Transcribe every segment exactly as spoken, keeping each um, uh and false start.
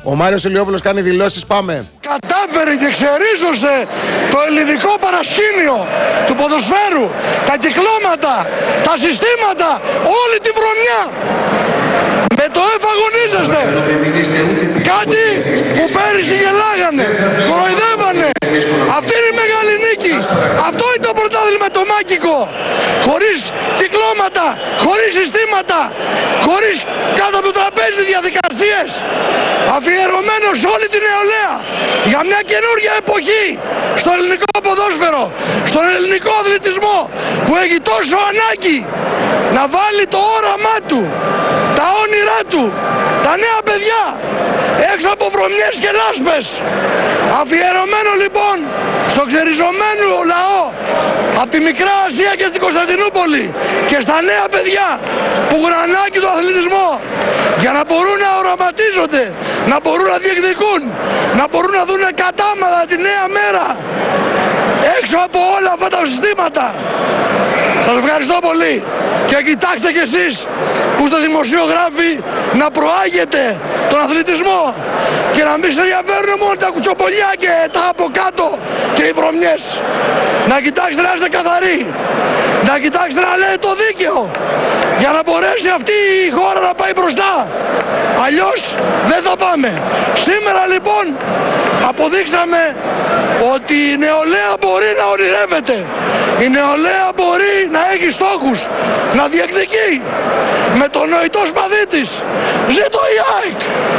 Ο Μάριος Ηλιόπουλος κάνει δηλώσεις, πάμε. Κατάφερε και ξερίζωσε το ελληνικό παρασκήνιο του ποδοσφαίρου, τα κυκλώματα, τα συστήματα, όλη τη βρωμιά. Με το F αγωνίζεστε. Κάτι που πέρυσι γελάγανε, κοροϊδεύανε. Αυτή είναι η μεγάλη νίκη. Αυτό είναι το πρωτάθλημα το μάκικο. Χωρίς κυκλώματα, χωρίς συστήματα, χωρίς κάτω από το τραπέζι διαδικασίες. Αφιερωμένο σε όλη την νεολαία για μια καινούργια εποχή στο ελληνικό ποδόσφαιρο, στον ελληνικό αθλητισμό που έχει τόσο ανάγκη να βάλει το όραμά του, τα όνειρά του, τα νέα παιδιά έξω από βρωμιές και λάσπες. Αφιερωμένο λοιπόν στο ξεριζωμένο λαό από τη Μικρά Ασία και στην Κωνσταντινούπολη και στα νέα παιδιά που έχουν ανάγκη το αθλητισμό για να μπορούν να οραματίζονται, να μπορούν να διεκδικούν, να μπορούν να δουν κατάματα τη νέα μέρα έξω από όλα αυτά τα συστήματα. Σας ευχαριστώ πολύ και κοιτάξτε κι εσείς που είστε δημοσιογράφοι να προάγετε τον αθλητισμό και να μην σε ενδιαφέρουν μόνο τα κουτσοπολιά και τα από κάτω και οι βρωμιές. Να κοιτάξετε να είστε καθαροί, να κοιτάξετε να λέτε το δίκαιο για να μπορέσει αυτή η χώρα να πάει μπροστά. Αλλιώς δεν θα πάμε. Σήμερα λοιπόν αποδείξαμε ότι η νεολαία μπορεί να ονειρεύεται. Η νεολαία μπορεί να έχει στόχους, να διεκδικεί με το νοητό σπαθί της. Ζήτω η ΑΕΚ!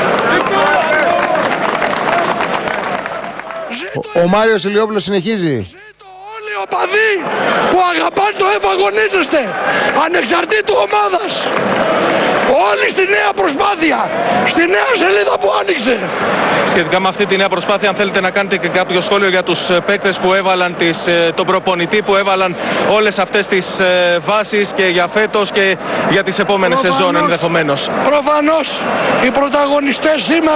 Ο, ο Μάριος Ηλιόπουλος συνεχίζει. Ζήτω όλοι οι οπαδοί που αγαπάνε το F αγωνίζεστε, ανεξαρτήτου ομάδας. Όλοι στη νέα προσπάθεια, στη νέα σελίδα που άνοιξε. Σχετικά με αυτή τη νέα προσπάθεια, αν θέλετε να κάνετε και κάποιο σχόλιο για τους παίκτες που έβαλαν, τις, τον προπονητή που έβαλαν όλες αυτές τις βάσεις και για φέτος και για τις επόμενες σεζόν ενδεχομένως. Προφανώς οι πρωταγωνιστές σήμερα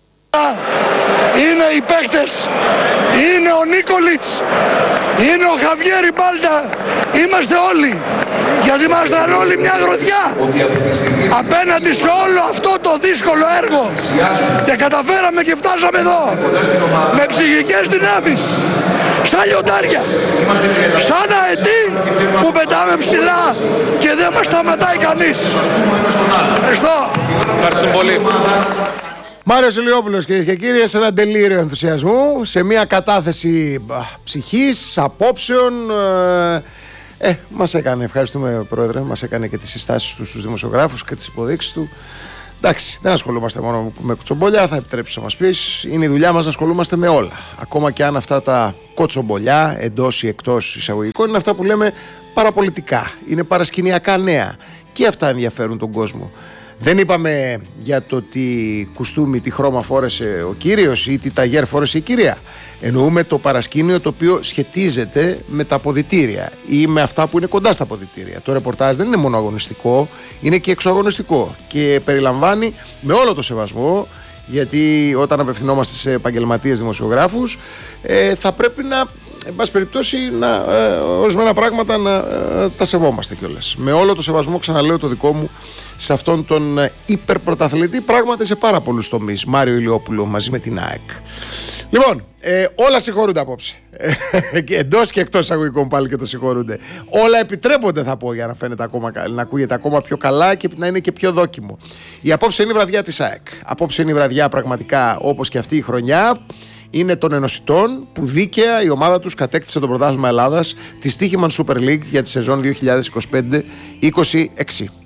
είναι οι παίκτες, είναι ο Νίκολιτς, είναι ο Χαβιέρη Μπάλτα, είμαστε όλοι. Γιατί ήμασταν όλοι μια γροθιά απέναντι σε όλο αυτό το δύσκολο έργο και καταφέραμε και φτάσαμε εδώ με ψυχικές δυνάμεις, σαν λιοντάρια, σαν αετή που πετάμε ψηλά και δεν μας σταματάει κανείς. Ευχαριστώ. Ευχαριστούμε πολύ. Μάριος Ηλιόπουλος, κυρίες και κύριοι, σε ένα τελείριο ενθουσιασμού, σε μια κατάθεση ψυχής, απόψεων. Ε, μας έκανε, ευχαριστούμε Πρόεδρε, μας έκανε και τις συστάσεις του στους δημοσιογράφους και τις υποδείξεις του. Εντάξει, δεν ασχολούμαστε μόνο με κουτσομπολιά, θα επιτρέψεις να μας πεις. Είναι η δουλειά μας να ασχολούμαστε με όλα. Ακόμα και αν αυτά τα κοτσομπολιά, εντός ή εκτός εισαγωγικών, είναι αυτά που λέμε παραπολιτικά. Είναι παρασκηνιακά νέα. Και αυτά ενδιαφέρουν τον κόσμο. Δεν είπαμε για το τι κουστούμι, τι χρώμα φόρεσε ο κύριος ή τι ταγέρ φόρεσε η κυρία. Εννοούμε το παρασκήνιο το οποίο σχετίζεται με τα αποδυτήρια ή με αυτά που είναι κοντά στα αποδυτήρια. Το ρεπορτάζ δεν είναι μόνο αγωνιστικό, είναι και εξωαγωνιστικό και περιλαμβάνει με όλο το σεβασμό, γιατί όταν απευθυνόμαστε σε επαγγελματίες δημοσιογράφους ε, θα πρέπει να, εν πάση περιπτώσει, να, ε, ορισμένα πράγματα να ε, τα σεβόμαστε κιόλας. Με όλο το σεβασμό, ξαναλέω το δικό μου, σε αυτόν τον υπερπρωταθλητή, πράγματι σε πάρα πολλούς τομείς, Μάριο Ηλιόπουλο μαζί με την ΑΕΚ. Λοιπόν, ε, όλα συγχωρούνται απόψε. Και εντός και εκτός εισαγωγικών πάλι και το συγχωρούνται. Όλα επιτρέπονται, θα πω, για να φαίνεται ακόμα, να ακούγεται ακόμα πιο καλά και να είναι και πιο δόκιμο. Η απόψε είναι η βραδιά της ΑΕΚ. Απόψε είναι η βραδιά πραγματικά, όπως και αυτή η χρονιά, είναι των ενωσιτών που δίκαια η ομάδα τους κατέκτησε το πρωτάθλημα Ελλάδας τη Στίχημαν Super League για τη σεζόν δύο χιλιάδες είκοσι πέντε είκοσι έξι.